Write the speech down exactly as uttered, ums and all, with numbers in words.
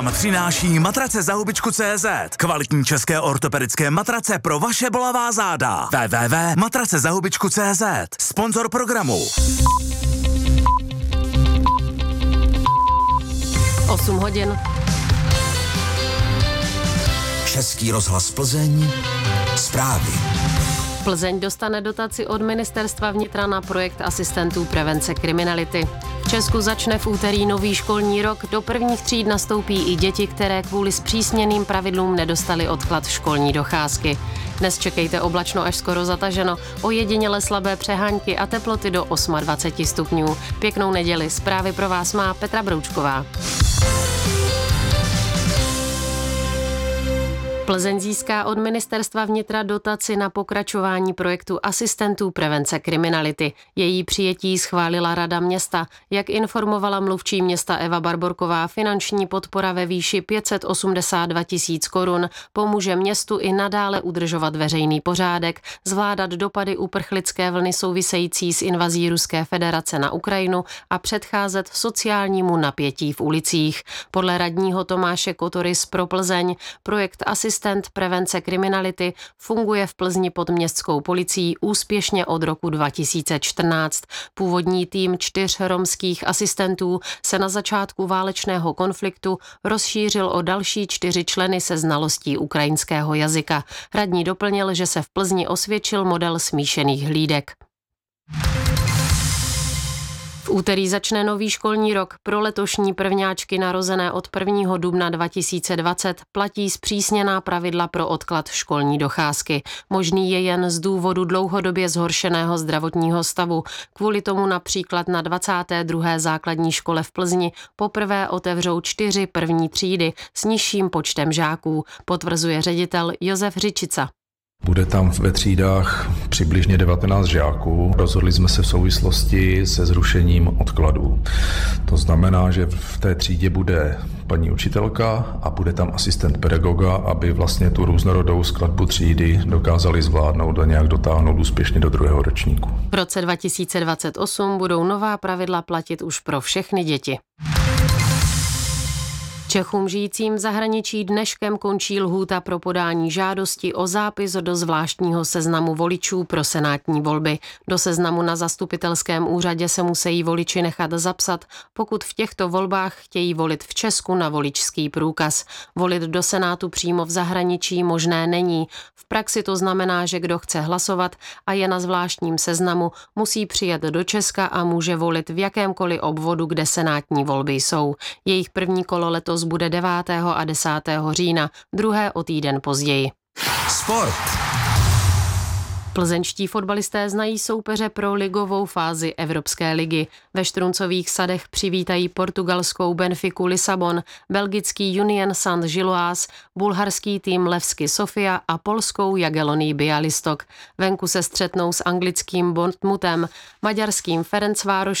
Přináší matrace za hubičku tečka cé zet. Kvalitní české ortopedické matrace pro vaše bolavá záda. w w w tečka matrace za hubičku tečka cé zet. Sponzor programu. osm hodin. Český rozhlas Plzeň. Zprávy. Plzeň dostane dotaci od Ministerstva vnitra na projekt asistentů prevence kriminality. V Česku začne v úterý nový školní rok. Do prvních tříd nastoupí i děti, které kvůli zpřísněným pravidlům nedostali odklad školní docházky. Dnes čekejte oblačno až skoro zataženo, ojediněle slabé přehánky a teploty do dvacet osm stupňů. Pěknou neděli. Zprávy pro vás má Petra Broučková. Plzeň získá od Ministerstva vnitra dotaci na pokračování projektu asistentů prevence kriminality. Její přijetí schválila Rada města. Jak informovala mluvčí města Eva Barborková, finanční podpora ve výši pět set osmdesát dva tisíc korun pomůže městu i nadále udržovat veřejný pořádek, zvládat dopady uprchlické vlny související s invazí Ruské federace na Ukrajinu a předcházet sociálnímu napětí v ulicích. Podle radního Tomáše Kotory z Pro Plzeň projekt asistent prevence kriminality funguje v Plzni pod městskou policií úspěšně od roku dva tisíce čtrnáct. Původní tým čtyř romských asistentů se na začátku válečného konfliktu rozšířil o další čtyři členy se znalostí ukrajinského jazyka. Radní doplnil, že se v Plzni osvědčil model smíšených hlídek. V úterý začne nový školní rok. Pro letošní prvňáčky narozené od prvního dubna dva tisíce dvacet platí zpřísněná pravidla pro odklad školní docházky. Možný je jen z důvodu dlouhodobě zhoršeného zdravotního stavu. Kvůli tomu například na dvacáté druhé základní škole v Plzni poprvé otevřou čtyři první třídy s nižším počtem žáků, potvrzuje ředitel Josef Řičica. Bude tam ve třídách přibližně devatenáct žáků. Rozhodli jsme se v souvislosti se zrušením odkladů. To znamená, že v té třídě bude paní učitelka a bude tam asistent pedagoga, aby vlastně tu různorodou skladbu třídy dokázali zvládnout a nějak dotáhnout úspěšně do druhého ročníku. V roce dva tisíce dvacet osm budou nová pravidla platit už pro všechny děti. Čechům žijícím v zahraničí dneškem končí lhůta pro podání žádosti o zápis do zvláštního seznamu voličů pro senátní volby. Do seznamu na zastupitelském úřadě se musí voliči nechat zapsat, pokud v těchto volbách chtějí volit v Česku na voličský průkaz. Volit do Senátu přímo v zahraničí možné není. V praxi to znamená, že kdo chce hlasovat a je na zvláštním seznamu, musí přijet do Česka a může volit v jakémkoliv obvodu, kde senátní volby jsou. Jejich první kolo letos bude devátého a desátého října, druhé o týden později. Sport. Plzeňští fotbalisté znají soupeře pro ligovou fázi Evropské ligy. Ve Štruncových sadech přivítají portugalskou Benfiku Lisabon, belgický Union Saint-Gilloise, bulharský tým Levski Sofia a polskou Jagiellonii Białystok. Venku se střetnou s anglickým Bournemouthem, maďarským Ferencvároš